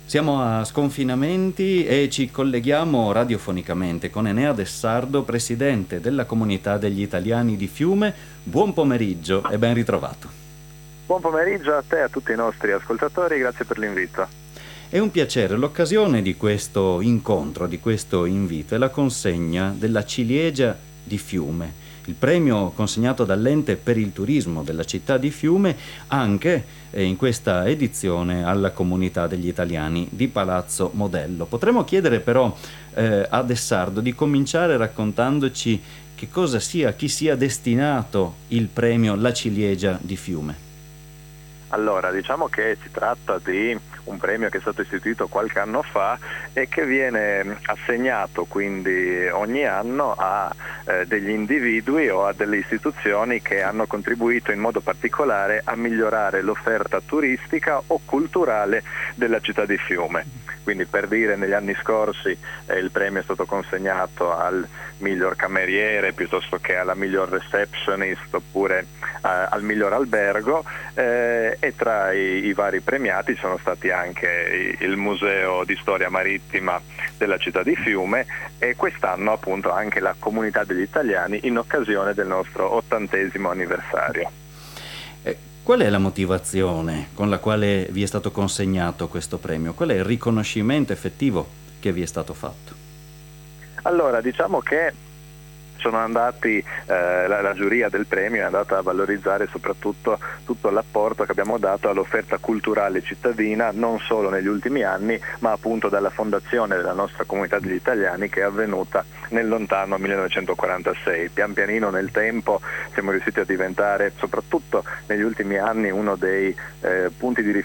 Siamo a Sconfinamenti e ci colleghiamo radiofonicamente con Enea Dessardo, presidente della Comunità degli Italiani di Fiume. Buon pomeriggio e ben ritrovato. Buon pomeriggio a te e a tutti i nostri ascoltatori, grazie per l'invito. È un piacere. L'occasione di questo incontro, di questo invito, è la consegna della Ciliegia di Fiume, il premio consegnato dall'Ente per il Turismo della città di Fiume anche in questa edizione alla Comunità degli Italiani di Palazzo Modello. Potremmo chiedere però a Dessardo di cominciare raccontandoci che cosa sia, a chi sia destinato il premio La Ciliegia di Fiume. Allora, diciamo che si tratta di un premio che è stato istituito qualche anno fa e che viene assegnato quindi ogni anno a degli individui o a delle istituzioni che hanno contribuito in modo particolare a migliorare l'offerta turistica o culturale della città di Fiume. Quindi, per dire, negli anni scorsi il premio è stato consegnato al miglior cameriere piuttosto che alla miglior receptionist oppure al miglior albergo, e tra i vari premiati ci sono stati anche il Museo di Storia Marittima della città di Fiume e quest'anno appunto anche la Comunità degli Italiani in occasione del nostro 80° anniversario. Qual è la motivazione con la quale vi è stato consegnato questo premio? Qual è il riconoscimento effettivo che vi è stato fatto? Allora, diciamo che sono andati, la giuria del premio è andata a valorizzare soprattutto tutto l'apporto che abbiamo dato all'offerta culturale cittadina, non solo negli ultimi anni, ma appunto dalla fondazione della nostra Comunità degli Italiani, che è avvenuta nel lontano 1946. Pian pianino nel tempo siamo riusciti a diventare, soprattutto negli ultimi anni, uno dei punti di riferimento